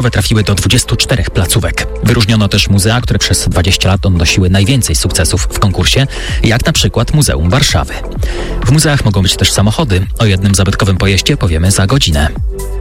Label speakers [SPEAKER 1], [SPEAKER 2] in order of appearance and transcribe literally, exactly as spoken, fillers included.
[SPEAKER 1] trafiły do dwudziestu czterech placówek. Wyróżniono też muzea, które przez dwadzieścia lat odnosiły najwięcej sukcesów w konkursie, jak na przykład Muzeum Warszawy. W muzeach mogą być też samochody. O jednym zabytkowym pojeździe powiemy za godzinę.